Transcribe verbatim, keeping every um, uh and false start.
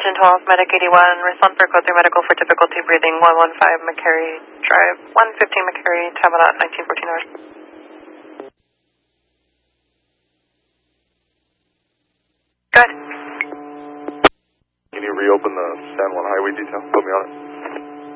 Engine twelve, Medic eighty-one, respond for code three medical for difficulty breathing, one one five McCary Drive, one fifteen McCary, time out nineteen fourteen hours. Good. Can you reopen the San Juan Highway detail? Put me on it.